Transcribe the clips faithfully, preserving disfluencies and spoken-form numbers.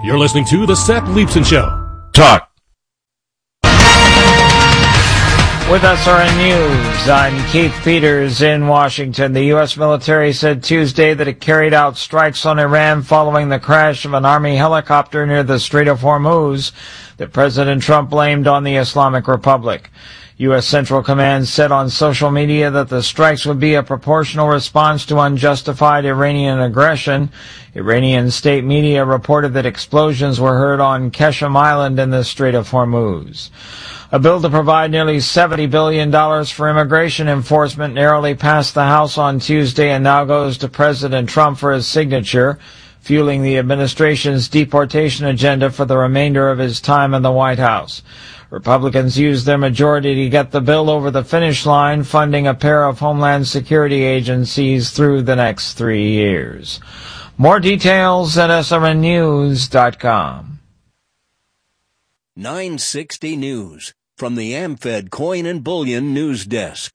You're listening to The Seth Leibsohn Show. Talk. With S R N News, I'm Keith Peters in Washington. The U S military said Tuesday that it carried out strikes on Iran following the crash of an Army helicopter near the Strait of Hormuz that President Trump blamed on the Islamic Republic. U S Central Command said on social media that the strikes would be a proportional response to unjustified Iranian aggression. Iranian state media reported that explosions were heard on Keshem Island in the Strait of Hormuz. A bill to provide nearly seventy billion dollars for immigration enforcement narrowly passed the House on Tuesday and now goes to President Trump for his signature, fueling the administration's deportation agenda for the remainder of his time in the White House. Republicans used their majority to get the bill over the finish line, funding a pair of Homeland Security agencies through the next three years. More details at S R N news dot com. nine sixty News from the AmFed Coin and Bullion News Desk.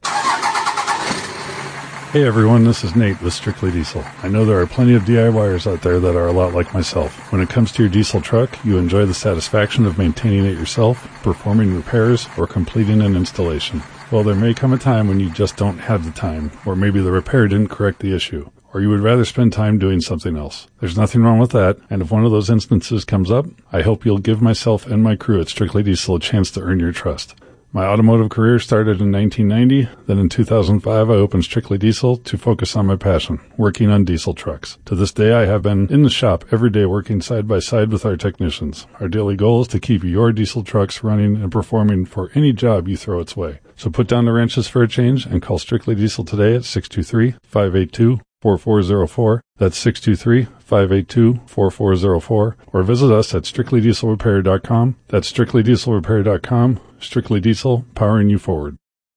Hey everyone, this is Nate with Strictly Diesel. I know there are plenty of DIYers out there that are a lot like myself. When it comes to your diesel truck, you enjoy the satisfaction of maintaining it yourself, performing repairs, or completing an installation. Well, there may come a time when you just don't have the time, or maybe the repair didn't correct the issue, or you would rather spend time doing something else. There's nothing wrong with that, and if one of those instances comes up, I hope you'll give myself and my crew at Strictly Diesel a chance to earn your trust. My automotive career started in nineteen ninety, then in two thousand five I opened Strictly Diesel to focus on my passion, working on diesel trucks. To this day I have been in the shop every day working side by side with our technicians. Our daily goal is to keep your diesel trucks running and performing for any job you throw its way. So put down the wrenches for a change and call Strictly Diesel today at six two three, five eight two, four four zero four. That's six two three, five eight two, four four zero four. Or visit us at strictly diesel repair dot com. That's strictly diesel repair dot com. Strictly Diesel, powering you forward.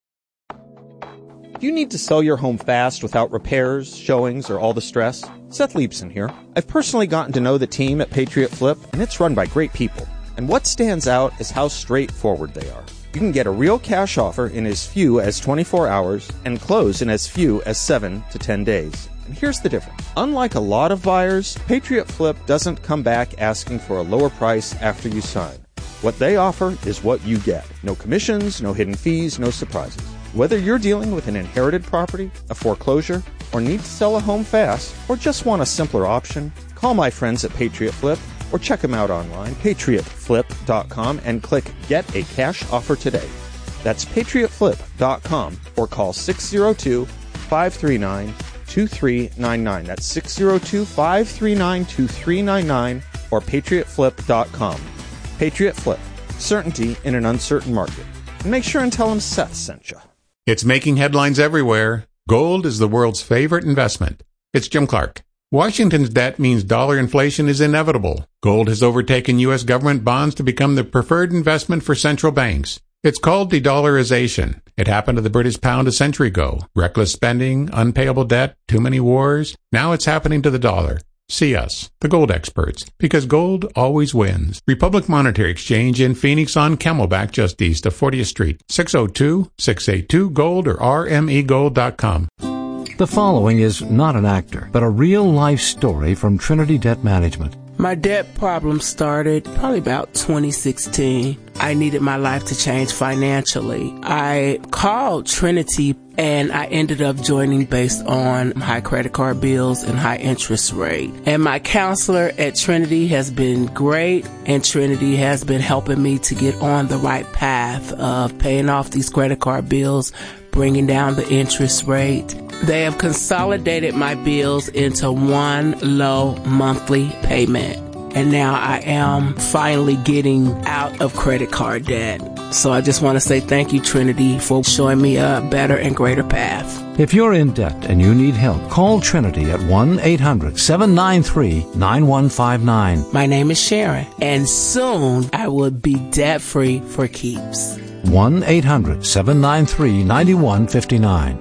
Do you need to sell your home fast without repairs, showings, or all the stress? Seth Leibsohn here. I've personally gotten to know the team at Patriot Flip, and it's run by great people. And what stands out is how straightforward they are. You can get a real cash offer in as few as twenty-four hours and close in as few as seven to ten days. And here's the difference. Unlike a lot of buyers, Patriot Flip doesn't come back asking for a lower price after you sign. What they offer is what you get. No commissions, no hidden fees, no surprises. Whether you're dealing with an inherited property, a foreclosure, or need to sell a home fast, or just want a simpler option, call my friends at Patriot Flip or check them out online, patriot flip dot com, and click Get a Cash Offer today. That's patriot flip dot com or call six zero two, five three nine, two three nine nine. That's six zero two, five three nine, two three nine nine or patriot flip dot com. Patriot Flip. Certainty in an uncertain market. And make sure and tell them Seth sent you. It's making headlines everywhere. Gold is the world's favorite investment. It's Jim Clark. Washington's debt means dollar inflation is inevitable. Gold has overtaken U S government bonds to become the preferred investment for central banks. It's called de-dollarization. It happened to the British pound a century ago. Reckless spending, unpayable debt, too many wars. Now it's happening to the dollar. See us, the gold experts, because gold always wins. Republic Monetary Exchange in Phoenix on Camelback, just east of fortieth Street. six oh two, six eight two, gold or r m e gold dot com. The following is not an actor, but a real-life story from Trinity Debt Management. My debt problem started probably about twenty sixteen. I needed my life to change financially. I called Trinity and I ended up joining based on high credit card bills and high interest rate. And my counselor at Trinity has been great, and Trinity has been helping me to get on the right path of paying off these credit card bills, bringing down the interest rate. They have consolidated my bills into one low monthly payment. And now I am finally getting out of credit card debt. So I just want to say thank you, Trinity, for showing me a better and greater path. If you're in debt and you need help, call Trinity at one eight hundred, seven nine three, nine one five nine. My name is Sharon, and soon I will be debt-free for keeps. one eight hundred, seven nine three, nine one five nine.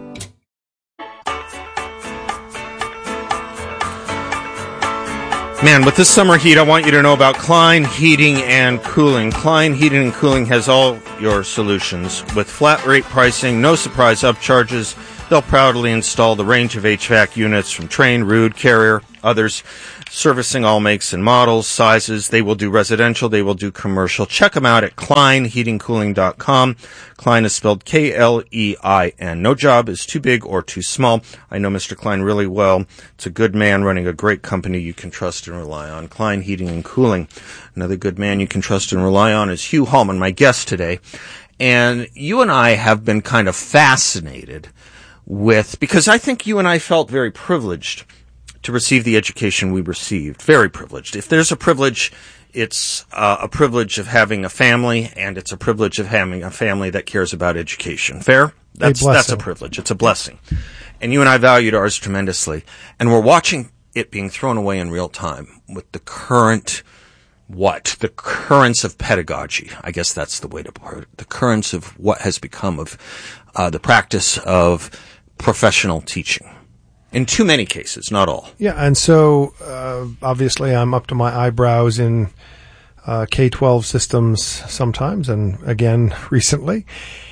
Man, with this summer heat, I want you to know about Klein Heating and Cooling. Klein Heating and Cooling has all your solutions with flat rate pricing, no surprise upcharges, They'll proudly install the range of H V A C units from Trane, Ruud, Carrier, others, servicing all makes and models, sizes. They will do residential. They will do commercial. Check them out at Klein Heating Cooling dot com. Klein is spelled K L E I N. No job is too big or too small. I know Mister Klein really well. It's a good man running a great company you can trust and rely on. Klein Heating and Cooling. Another good man you can trust and rely on is Hugh Hallman, my guest today. And you and I have been kind of fascinated with, because I think you and I felt very privileged to receive the education we received. Very privileged. If there's a privilege, it's uh, a privilege of having a family, and it's a privilege of having a family that cares about education. Fair? That's a that's a privilege. It's a blessing. And you and I valued ours tremendously. And we're watching it being thrown away in real time with the current, what? The currents of pedagogy. I guess that's the way to put it. The currents of what has become of uh, the practice of professional teaching. In too many cases, not all. Yeah, and so uh, obviously I'm up to my eyebrows in uh, K twelve systems sometimes, and again recently.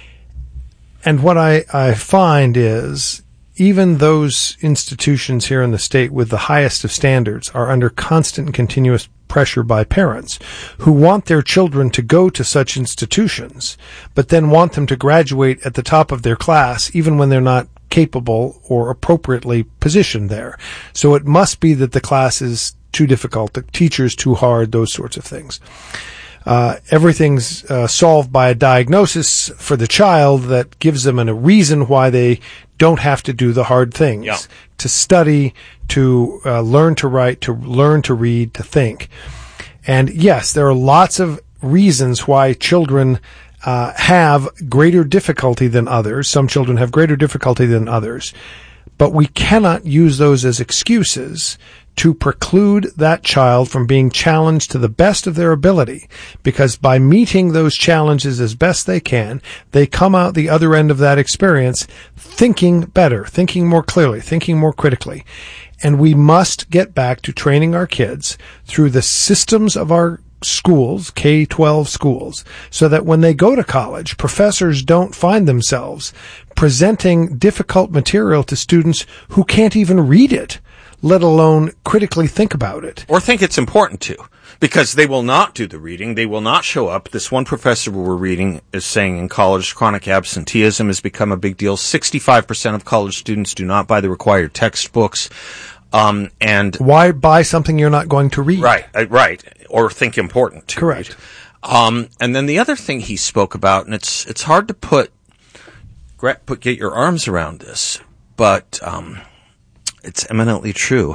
And what I, I find is even those institutions here in the state with the highest of standards are under constant and continuous pressure by parents who want their children to go to such institutions, but then want them to graduate at the top of their class, even when they're not capable or appropriately positioned there. So it must be that the class is too difficult, the teacher's too hard, those sorts of things. Uh, everything's uh, solved by a diagnosis for the child that gives them an, a reason why they don't have to do the hard things. Yeah. To study, to uh, learn to write, to learn to read, to think. And yes, there are lots of reasons why children Uh, have greater difficulty than others. Some children have greater difficulty than others. But we cannot use those as excuses to preclude that child from being challenged to the best of their ability, because by meeting those challenges as best they can, they come out the other end of that experience thinking better, thinking more clearly, thinking more critically. And we must get back to training our kids through the systems of our schools, K twelve schools, so that when they go to college, professors don't find themselves presenting difficult material to students who can't even read it, let alone critically think about it. Or think it's important to, because they will not do the reading. They will not show up. This one professor we were reading is saying in college, chronic absenteeism has become a big deal. sixty-five percent of college students do not buy the required textbooks. Um, and why buy something you're not going to read? Right, uh, right. Or think important to Correct. read. Um, and then the other thing he spoke about, and it's it's hard to put, put get your arms around this, but um, it's eminently true.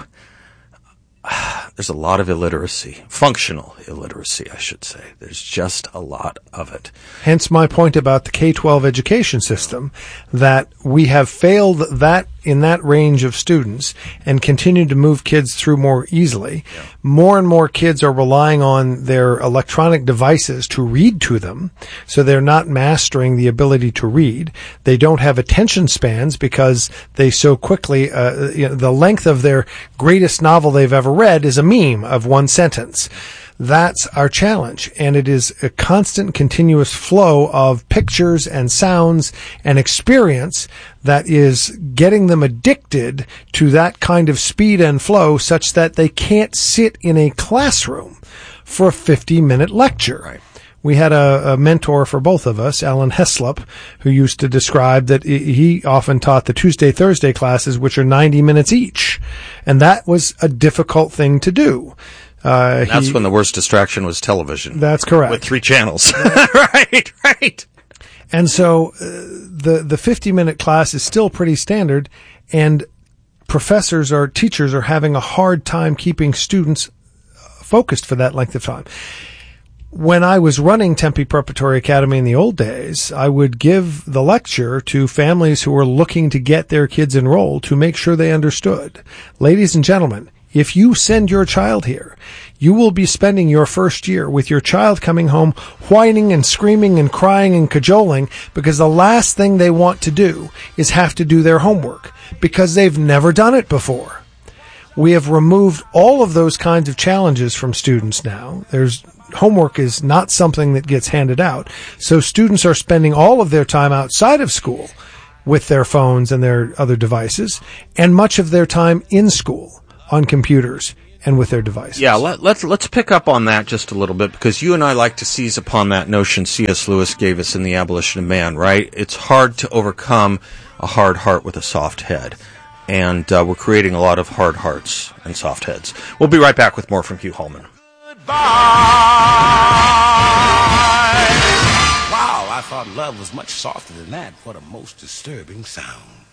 There's a lot of illiteracy, functional illiteracy, I should say. There's just a lot of it. Hence my point about the K twelve education system, that we have failed that in that range of students and continue to move kids through more easily. Yeah. More and more kids are relying on their electronic devices to read to them, so they're not mastering the ability to read. They don't have attention spans because they so quickly, uh, you know, the length of their greatest novel they've ever read is a meme of one sentence. That's our challenge, and it is a constant, continuous flow of pictures and sounds and experience that is getting them addicted to that kind of speed and flow, such that they can't sit in a classroom for a fifty-minute lecture. Right. We had a, a mentor for both of us, Alan Heslop, who used to describe that he often taught the Tuesday, Thursday classes, which are ninety minutes each, and that was a difficult thing to do. Uh, that's he, when the worst distraction was television. That's correct. With three channels. right, right. And so uh, the the fifty-minute class is still pretty standard, and professors or teachers are having a hard time keeping students focused for that length of time. When I was running Tempe Preparatory Academy in the old days, I would give the lecture to families who were looking to get their kids enrolled to make sure they understood. Ladies and gentlemen, if you send your child here, you will be spending your first year with your child coming home whining and screaming and crying and cajoling because the last thing they want to do is have to do their homework because they've never done it before. We have removed all of those kinds of challenges from students now. There's homework is not something that gets handed out. So students are spending all of their time outside of school with their phones and their other devices, and much of their time in school on computers and with their devices. Yeah, let, let's let's pick up on that just a little bit, because you and I like to seize upon that notion C S. Lewis gave us in The Abolition of Man, right? It's hard to overcome a hard heart with a soft head. And uh, we're creating a lot of hard hearts and soft heads. We'll be right back with more from Hugh Hallman. Goodbye. Wow, I thought love was much softer than that. What a most disturbing sound.